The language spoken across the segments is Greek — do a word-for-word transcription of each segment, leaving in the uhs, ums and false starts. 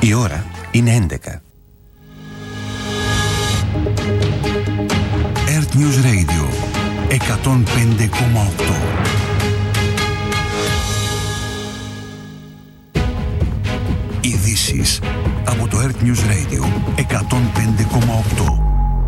Η ώρα είναι έντεκα. Earth News Radio εκατόν πέντε κόμμα οκτώ. Ειδήσεις από το Earth News Radio εκατόν πέντε κόμμα οκτώ.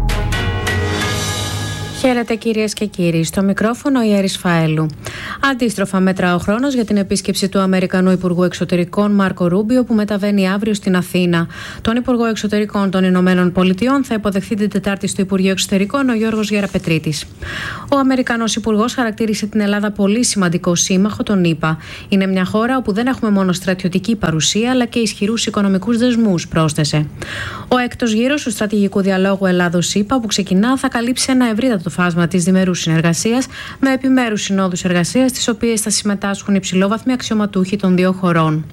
Χαίρετε κυρίες και κύριοι, στο μικρόφωνο η Έρης Φαέλου. Αντίστροφα μέτρα ο χρόνος για την επίσκεψη του Αμερικανού Υπουργού Εξωτερικών Μάρκο Ρούμπιο που μεταβαίνει αύριο στην Αθήνα. Τον Υπουργό Εξωτερικών των Ηνωμένων Πολιτειών θα υποδεχθεί την Τετάρτη στο Υπουργείο Εξωτερικών ο Γιώργος Γεραπετρίτης. Ο Αμερικανός Υπουργός χαρακτήρισε την Ελλάδα πολύ σημαντικό σύμμαχο των ΗΠΑ. Είναι μια χώρα όπου δεν έχουμε μόνο στρατιωτική παρουσία αλλά και ισχυρούς οικονομικούς δεσμούς, πρόσθεσε. Ο έκτος γύρος του στρατηγικού διαλόγου Ελλάδος-ΗΠΑ που ξεκινά θα καλύψει ένα ευρύτατο φάσμα της διμερούς συνεργασίας με επιμέρους συνόδους εργασίας, στις οποίες θα συμμετάσχουν υψηλόβαθμοι αξιωματούχοι των δύο χωρών.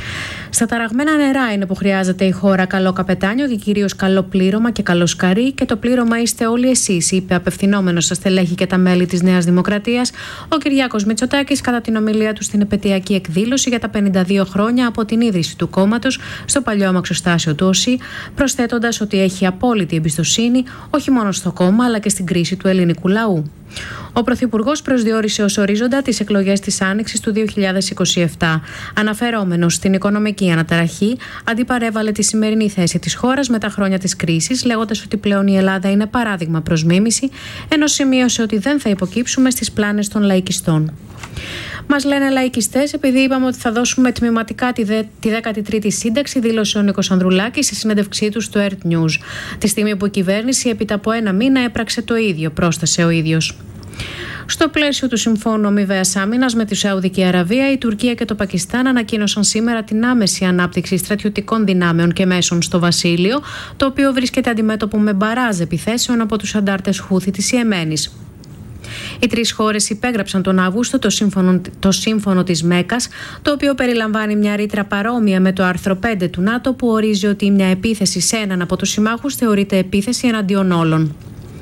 Στα ταραγμένα νερά είναι που χρειάζεται η χώρα καλό καπετάνιο και κυρίως καλό πλήρωμα και καλό σκαρί, και το πλήρωμα είστε όλοι εσείς, είπε απευθυνόμενος στα στελέχη και τα μέλη της Νέας Δημοκρατίας ο Κυριάκος Μητσοτάκης κατά την ομιλία του στην επετειακή εκδήλωση για τα πενήντα δύο χρόνια από την ίδρυση του κόμματος στο παλιό αμαξοστάσιο του ΟΣΥ, προσθέτοντας ότι έχει απόλυτη εμπιστοσύνη όχι μόνο στο κόμμα αλλά και στην κρίση του ελληνικού λαού. Ο Πρωθυπουργός προσδιορίσε ως ορίζοντα τις εκλογές της Άνοιξης του δύο χιλιάδες είκοσι επτά. Αναφερόμενος στην οικονομική αναταραχή, αντιπαρέβαλε τη σημερινή θέση της χώρας με τα χρόνια της κρίσης, λέγοντας ότι πλέον η Ελλάδα είναι παράδειγμα προς μίμηση, ενώ σημείωσε ότι δεν θα υποκύψουμε στις πλάνες των λαϊκιστών. Μας λένε λαϊκιστές επειδή είπαμε ότι θα δώσουμε τμηματικά τη, δε, τη δέκατη τρίτη σύνταξη, δήλωσε ο Νίκος Ανδρουλάκης σε συνέντευξή του στο Earth News. Τη στιγμή που η κυβέρνηση έπειτα από ένα μήνα έπραξε το ίδιο, πρόσθεσε ο ίδιος. Στο πλαίσιο του Συμφώνου Αμοιβαίας Άμυνας με τη Σαουδική Αραβία, η Τουρκία και το Πακιστάν ανακοίνωσαν σήμερα την άμεση ανάπτυξη στρατιωτικών δυνάμεων και μέσων στο Βασίλειο, το οποίο βρίσκεται αντιμέτωπο με μπαράζ επιθέσεων από τους αντάρτες Χούθη της Ιεμένης. Οι τρεις χώρες υπέγραψαν τον Αύγουστο το σύμφωνο, το σύμφωνο της Μέκας, το οποίο περιλαμβάνει μια ρήτρα παρόμοια με το άρθρο πέντε του ΝΑΤΟ που ορίζει ότι μια επίθεση σε έναν από τους συμμάχους θεωρείται επίθεση εναντίον όλων.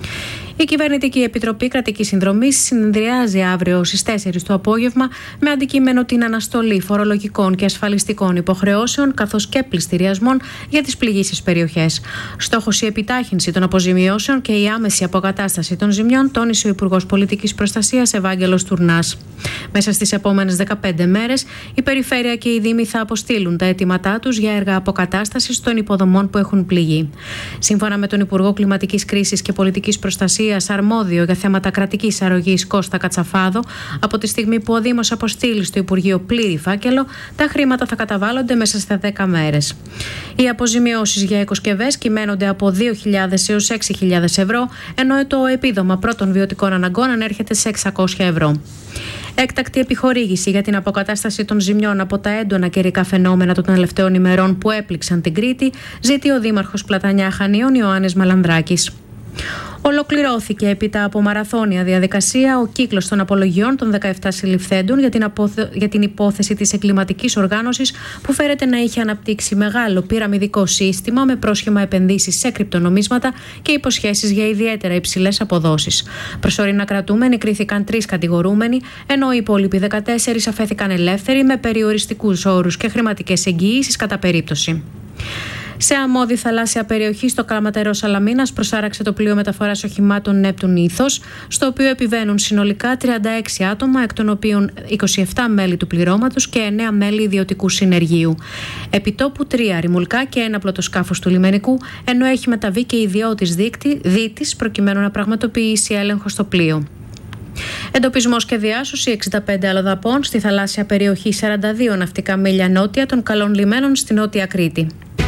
Η Κυβερνητική Επιτροπή Κρατικής Συνδρομής συνεδριάζει αύριο στις τέσσερις το απόγευμα με αντικείμενο την αναστολή φορολογικών και ασφαλιστικών υποχρεώσεων καθώς και πληστηριασμών για τις πληγήσεις περιοχές. Στόχος η επιτάχυνση των αποζημιώσεων και η άμεση αποκατάσταση των ζημιών, τόνισε ο Υπουργός Πολιτικής Προστασίας Ευάγγελος Τουρνάς. Μέσα στις επόμενες δεκαπέντε μέρες η Περιφέρεια και οι Δήμοι θα αποστείλουν τα αιτήματά τους για έργα αποκατάστασης των υποδομών που έχουν πληγεί. Σύμφωνα με τον Υπουργό Κλιματικής Κρίσης και Πολιτικής Προστασίας αρμόδιο για θέματα κρατικής αρρωγής Κώστα Κατσαφάδο, από τη στιγμή που ο Δήμος αποστείλει στο Υπουργείο πλήρη φάκελο, τα χρήματα θα καταβάλλονται μέσα στα δέκα μέρες. Οι αποζημιώσεις για οικοσκευές κυμαίνονται από δύο χιλιάδες έως έξι χιλιάδες ευρώ, ενώ το επίδομα πρώτων βιωτικών αναγκών ανέρχεται σε εξακόσια ευρώ. Έκτακτη επιχορήγηση για την αποκατάσταση των ζημιών από τα έντονα καιρικά φαινόμενα των τελευταίων ημερών που έπληξαν την Κρήτη, ζητεί ο Δήμαρχος Πλατανιά Χανίων Ιωάννης Μαλανδράκης. Ολοκληρώθηκε έπειτα από μαραθώνια διαδικασία ο κύκλος των απολογιών των δεκαεπτά συλληφθέντων για την, αποθε... για την υπόθεση της εγκληματικής οργάνωσης που φέρεται να είχε αναπτύξει μεγάλο πυραμιδικό σύστημα με πρόσχημα επενδύσεις σε κρυπτονομίσματα και υποσχέσεις για ιδιαίτερα υψηλές αποδόσεις. Προσωρινά κρατούμενοι κρίθηκαν τρεις κατηγορούμενοι, ενώ οι υπόλοιποι δεκατέσσερις αφέθηκαν ελεύθεροι με περιοριστικούς όρους και χρηματικές εγγυήσεις κατά περίπτωση. Σε αμμώδη θαλάσσια περιοχή στο Καλαματερό Σαλαμίνας προσάραξε το πλοίο μεταφοράς οχημάτων Νέπτουν Ήθος, στο οποίο επιβαίνουν συνολικά τριάντα έξι άτομα, εκ των οποίων είκοσι επτά μέλη του πληρώματος και εννέα μέλη ιδιωτικού συνεργείου. Επιτόπου τρία ρημουλκά και ένα πλωτοσκάφος του λιμενικού, ενώ έχει μεταβεί και ιδιώτης δίτης προκειμένου να πραγματοποιήσει έλεγχο στο πλοίο. Εντοπισμός και διάσωση εξήντα πέντε αλλοδαπών στη θαλάσσια περιοχή σαράντα δύο ναυτικά μίλια νότια των καλών λιμένων στη Νότια Κρήτη.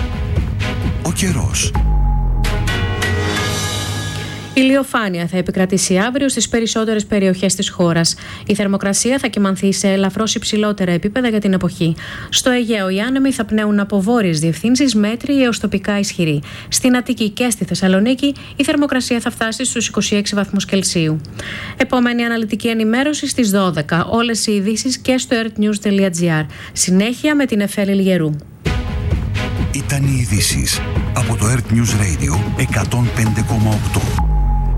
Ο καιρός. Ηλιοφάνεια θα επικρατήσει αύριο στις περισσότερες περιοχές της χώρας. Η θερμοκρασία θα κυμανθεί σε ελαφρώς υψηλότερα επίπεδα για την εποχή. Στο Αιγαίο οι άνεμοι θα πνέουν από βόρειες διευθύνσεις μέτρη έως τοπικά ισχυρή. Στην Αττική και στη Θεσσαλονίκη η θερμοκρασία θα φτάσει στους είκοσι έξι βαθμούς Κελσίου. Επόμενη αναλυτική ενημέρωση στις δώδεκα. Όλες οι ειδήσεις και στο earthnews.gr. Συνέχεια με την Εφέλη Λιγερού. Ήταν οι ειδήσεις από το Earth News Radio εκατόν πέντε κόμμα οκτώ.